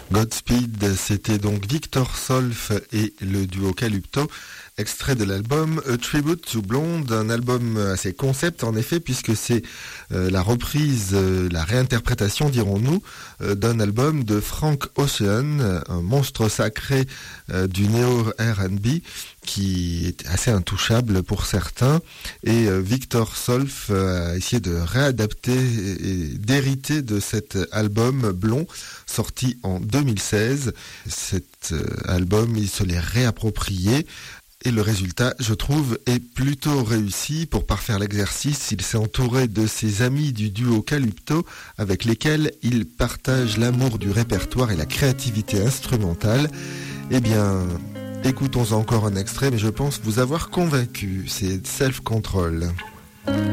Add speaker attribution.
Speaker 1: Godspeed, c'était donc Victor Solf et le duo Calypto, extrait de l'album A Tribute to Blonde, un album assez concept en effet, puisque c'est la reprise, la réinterprétation, dirons-nous, d'un album de Frank Ocean, un monstre sacré du néo R&B qui est assez intouchable pour certains, et Victor Solf a essayé de réadapter et d'hériter de cet album blond sorti en 2016. Cet album, il se l'est réapproprié et le résultat, je trouve, est plutôt réussi. Pour parfaire l'exercice, il s'est entouré de ses amis du duo Calypto avec lesquels il partage l'amour du répertoire et la créativité instrumentale. Eh bien, écoutons encore un extrait, mais je pense vous avoir convaincu. C'est Self Control.